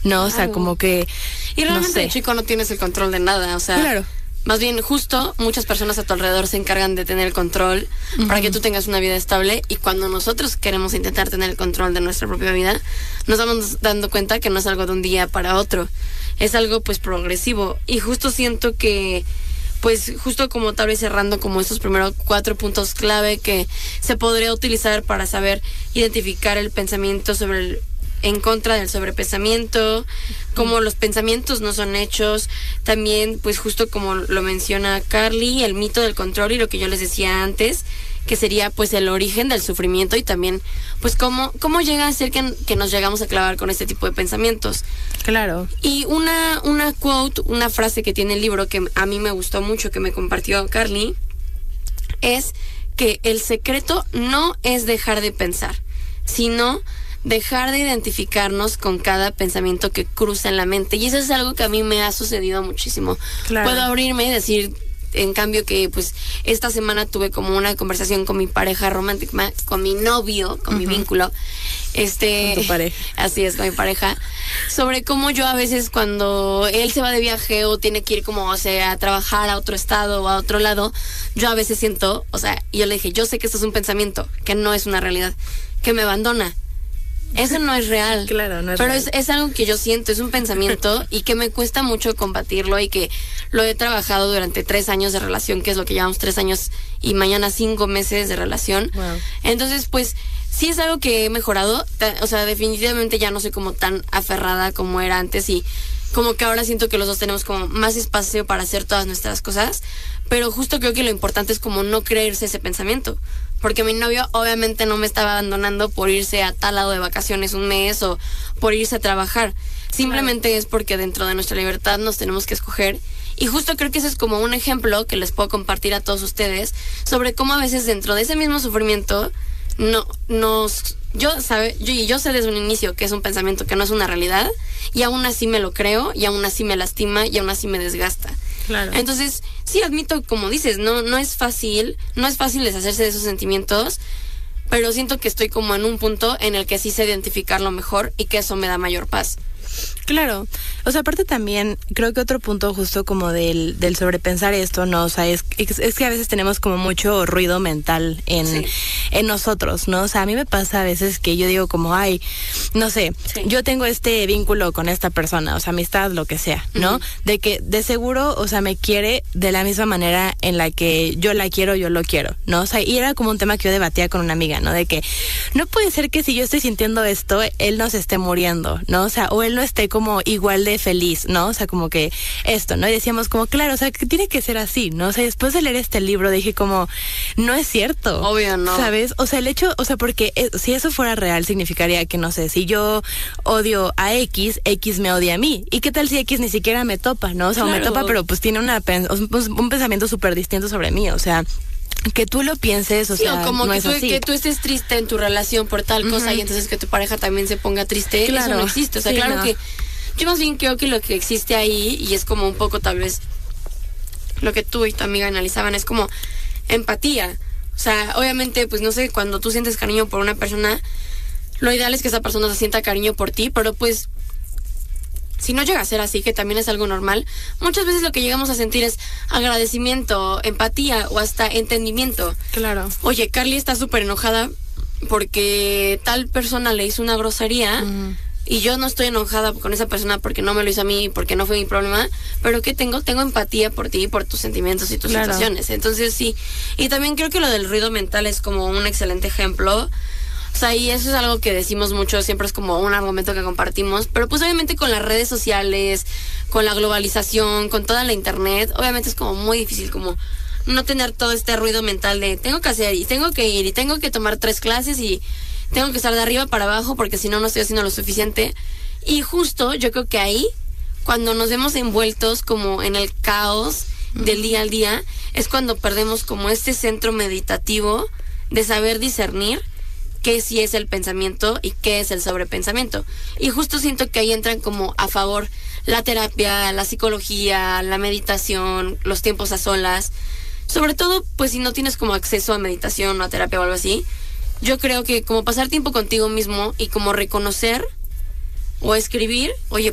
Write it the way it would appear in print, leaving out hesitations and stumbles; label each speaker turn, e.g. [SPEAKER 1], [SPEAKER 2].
[SPEAKER 1] ¿no? O sea, como que...
[SPEAKER 2] Y realmente,
[SPEAKER 1] no sé.
[SPEAKER 2] chico, no tienes el control de nada, o sea...
[SPEAKER 1] Claro.
[SPEAKER 2] Más bien, justo, muchas personas a tu alrededor se encargan de tener el control para que tú tengas una vida estable, y cuando nosotros queremos intentar tener el control de nuestra propia vida, nos vamos dando cuenta que no es algo de un día para otro, es algo pues progresivo. Y justo siento que, pues justo como tal vez cerrando como estos primeros 4 puntos clave que se podría utilizar para saber identificar el pensamiento en contra del sobrepensamiento, como los pensamientos no son hechos, también pues justo como lo menciona Carly, el mito del control y lo que yo les decía antes, que sería pues el origen del sufrimiento, y también pues cómo llega a ser que nos llegamos a clavar con este tipo de pensamientos.
[SPEAKER 1] Claro.
[SPEAKER 2] Y una quote, una frase que tiene el libro que a mí me gustó mucho, que me compartió Carly, es que el secreto no es dejar de pensar, sino dejar de identificarnos con cada pensamiento que cruza en la mente. Y eso es algo que a mí me ha sucedido muchísimo. Claro. Puedo abrirme y decir, en cambio, que pues esta semana tuve como una conversación con mi pareja romántica, con mi novio, con mi vínculo.
[SPEAKER 1] Con tu pareja.
[SPEAKER 2] Así es, con mi pareja. Sobre cómo yo a veces cuando él se va de viaje o tiene que ir como, o sea, a trabajar a otro estado o a otro lado, yo a veces siento, o sea, y yo le dije, yo sé que esto es un pensamiento, que no es una realidad, que me abandona. Eso no es real.
[SPEAKER 1] Claro, no es
[SPEAKER 2] pero
[SPEAKER 1] real.
[SPEAKER 2] Es algo que yo siento, es un pensamiento y que me cuesta mucho combatirlo, y que lo he trabajado durante 3 años de relación, que es lo que llevamos 3 años y mañana 5 meses de relación.
[SPEAKER 1] Wow.
[SPEAKER 2] Entonces, pues, sí es algo que he mejorado. O sea, definitivamente ya no soy como tan aferrada como era antes, y como que ahora siento que los dos tenemos como más espacio para hacer todas nuestras cosas. Pero justo creo que lo importante es como no creerse ese pensamiento. Porque mi novio obviamente no me estaba abandonando por irse a tal lado de vacaciones un mes o por irse a trabajar. Simplemente es porque dentro de nuestra libertad nos tenemos que escoger. Y justo creo que ese es como un ejemplo que les puedo compartir a todos ustedes sobre cómo a veces dentro de ese mismo sufrimiento yo sé desde un inicio que es un pensamiento que no es una realidad, y aún así me lo creo, y aún así me lastima, y aún así me desgasta.
[SPEAKER 1] Claro.
[SPEAKER 2] Entonces, sí admito, como dices, no es fácil deshacerse de esos sentimientos, pero siento que estoy como en un punto en el que sí sé identificarlo mejor, y que eso me da mayor paz.
[SPEAKER 1] Claro, o sea, aparte también creo que otro punto justo como del sobrepensar esto, ¿no? O sea, es que a veces tenemos como mucho ruido mental en nosotros, ¿no? O sea, a mí me pasa a veces que yo digo como, ay, no sé, yo tengo este vínculo con esta persona, o sea, amistad, lo que sea, ¿no? De que de seguro, o sea, me quiere de la misma manera en la que yo la quiero, yo lo quiero, ¿no? O sea, y era como un tema que yo debatía con una amiga, ¿no? De que no puede ser que si yo estoy sintiendo esto, él no se esté muriendo, ¿no? O sea, o él no esté como igual de feliz, ¿no? O sea, como que esto, ¿no? Y decíamos como, claro, o sea, que tiene que ser así, ¿no? O sea, después de leer este libro dije como, no es cierto.
[SPEAKER 2] Obvio, no.
[SPEAKER 1] ¿Sabes? O sea, el hecho, o sea, porque si eso fuera real significaría que, no sé, si yo odio a X me odia a mí. ¿Y qué tal si X ni siquiera me topa, ¿no? O sea,
[SPEAKER 2] claro.
[SPEAKER 1] me topa, pero pues tiene un pensamiento súper distinto sobre mí, o sea... Que tú lo pienses, o sea,
[SPEAKER 2] como
[SPEAKER 1] no
[SPEAKER 2] que,
[SPEAKER 1] es así.
[SPEAKER 2] que tú estés triste en tu relación por tal cosa, y entonces que tu pareja también se ponga triste,
[SPEAKER 1] claro.
[SPEAKER 2] eso no existe. O sea, claro, no. Que yo más bien creo que lo que existe ahí, y es como un poco tal vez lo que tú y tu amiga analizaban, es como empatía. O sea, obviamente, pues no sé, cuando tú sientes cariño por una persona, lo ideal es que esa persona se sienta cariño por ti, pero pues si no llega a ser así, que también es algo normal, muchas veces lo que llegamos a sentir es agradecimiento, empatía o hasta entendimiento.
[SPEAKER 1] Claro.
[SPEAKER 2] Oye, Carly está súper enojada porque tal persona le hizo una grosería, y yo no estoy enojada con esa persona porque no me lo hizo a mí, porque no fue mi problema, pero que tengo empatía por ti, por tus sentimientos y tus situaciones. Entonces sí, y también creo que lo del ruido mental es como un excelente ejemplo. O sea, y eso es algo que decimos mucho, siempre es como un argumento que compartimos, pero pues obviamente con las redes sociales, con la globalización, con toda la internet, obviamente es como muy difícil como no tener todo este ruido mental de tengo que hacer y tengo que ir y tengo que tomar 3 clases y tengo que estar de arriba para abajo porque si no, no estoy haciendo lo suficiente. Y justo yo creo que ahí, cuando nos vemos envueltos como en el caos del día al día, es cuando perdemos como este centro meditativo de saber discernir qué sí es el pensamiento y qué es el sobrepensamiento. Y justo siento que ahí entran como a favor la terapia, la psicología, la meditación, los tiempos a solas. Sobre todo, pues si no tienes como acceso a meditación o a terapia o algo así, yo creo que como pasar tiempo contigo mismo y como reconocer o escribir, oye,